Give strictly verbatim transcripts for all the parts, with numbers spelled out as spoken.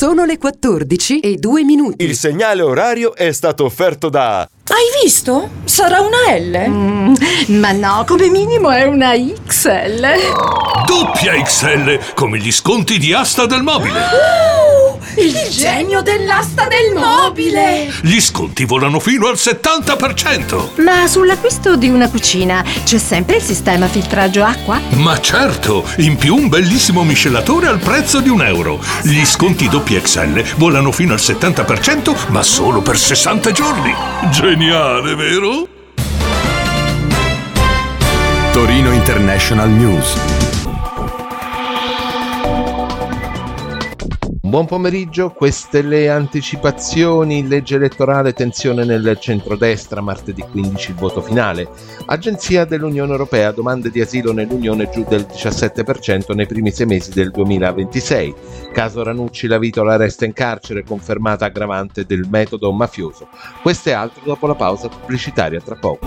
Sono le quattordici e due minuti. Il segnale orario è stato offerto da... Hai visto? Sarà una L? Mm, ma no, come minimo è una X L. Doppia X L, come gli sconti di Asta del Mobile. Uh, il, il genio dell'asta del mobile. Gli sconti volano fino al settanta per cento. Ma sull'acquisto di una cucina c'è sempre il sistema filtraggio acqua? Ma certo, in più un bellissimo miscelatore al prezzo di un euro. Gli sconti doppia X L volano fino al settanta per cento, ma solo per sessanta giorni. Geniale, vero? Torino International News. Buon pomeriggio, queste le anticipazioni. Legge elettorale, tensione nel centrodestra, martedì quindici il voto finale. Agenzia dell'Unione Europea, domande di asilo nell'Unione giù del diciassette per cento nei primi sei mesi del duemilaventisei. Caso Ranucci, la Vitola resta in carcere, confermata aggravante del metodo mafioso. Questo e altro dopo la pausa pubblicitaria, tra poco.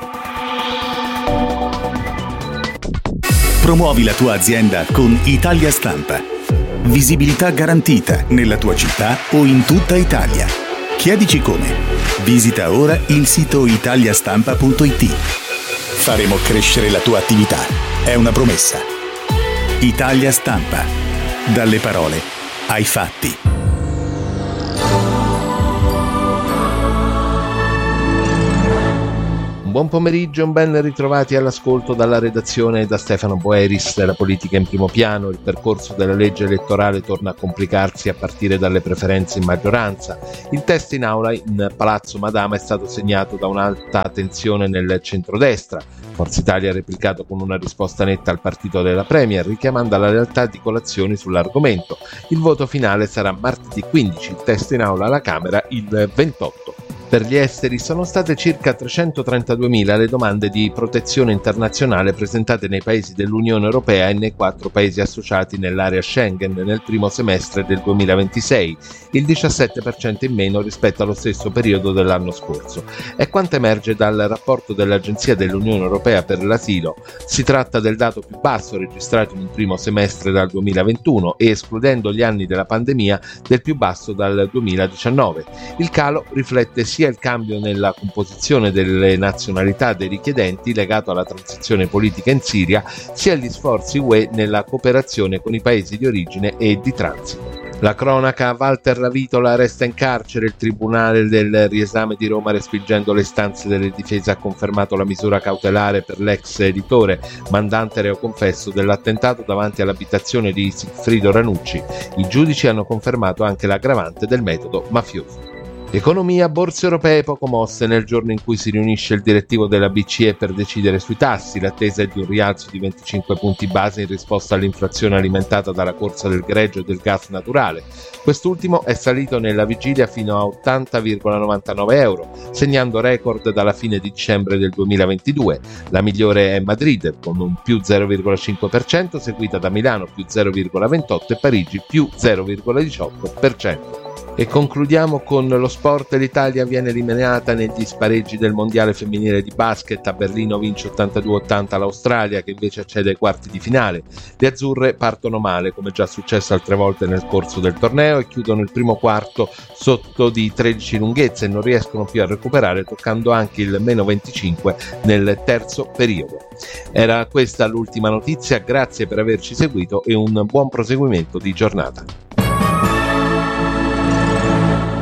Promuovi la tua azienda con Italia Stampa. Visibilità garantita nella tua città o in tutta Italia. Chiedici come. Visita ora il sito italiastampa punto it. Faremo crescere la tua attività. È una promessa. Italia Stampa. Dalle parole ai fatti. Buon pomeriggio, un ben ritrovati all'ascolto dalla redazione e da Stefano Boeris. La politica in primo piano, il percorso della legge elettorale torna a complicarsi a partire dalle preferenze in maggioranza. Il test in aula in Palazzo Madama è stato segnato da un'alta tensione nel centrodestra. Forza Italia ha replicato con una risposta netta al partito della Premier, richiamando alla lealtà di colazioni sull'argomento. Il voto finale sarà martedì quindici, il test in aula alla Camera il ventotto. Per gli esteri sono state circa trecentotrentaduemila le domande di protezione internazionale presentate nei paesi dell'Unione Europea e nei quattro paesi associati nell'area Schengen nel primo semestre del duemilaventisei, il diciassette per cento in meno rispetto allo stesso periodo dell'anno scorso. È quanto emerge dal rapporto dell'Agenzia dell'Unione Europea per l'asilo. Si tratta del dato più basso registrato in un primo semestre dal duemilaventuno e, escludendo gli anni della pandemia, del più basso dal duemiladiciannove. Il calo riflette sia sia il cambio nella composizione delle nazionalità dei richiedenti legato alla transizione politica in Siria, sia gli sforzi U E nella cooperazione con i paesi di origine e di transito. La cronaca, Walter La Vitola resta in carcere, il Tribunale del riesame di Roma, respingendo le istanze delle difese, ha confermato la misura cautelare per l'ex editore, mandante reo confesso dell'attentato davanti all'abitazione di Sigfrido Ranucci. I giudici hanno confermato anche l'aggravante del metodo mafioso. Economia, borse europee poco mosse nel giorno in cui si riunisce il direttivo della B C E per decidere sui tassi. L'attesa è di un rialzo di venticinque punti base in risposta all'inflazione alimentata dalla corsa del greggio e del gas naturale. Quest'ultimo è salito nella vigilia fino a ottanta virgola novantanove euro, segnando record dalla fine di dicembre del duemilaventidue. La migliore è Madrid con un più zero virgola cinque per cento, seguita da Milano più zero virgola ventotto e Parigi più zero virgola diciotto per cento. E concludiamo con lo sport. L'Italia viene eliminata negli spareggi del mondiale femminile di basket. A Berlino vince ottantadue ottanta l'Australia, che invece accede ai quarti di finale. Le azzurre partono male, come già successo altre volte nel corso del torneo, e chiudono il primo quarto sotto di tredici lunghezze e non riescono più a recuperare, toccando anche il meno venticinque nel terzo periodo. Era questa l'ultima notizia, grazie per averci seguito e un buon proseguimento di giornata.